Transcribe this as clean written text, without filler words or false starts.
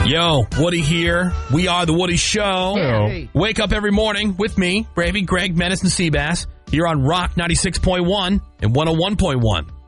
Yo, Woody here. We are The Woody Show. Hey. Wake up every morning with me, Bravey, Greg, Menace, and Seabass here on Rock 96.1 and 101.1.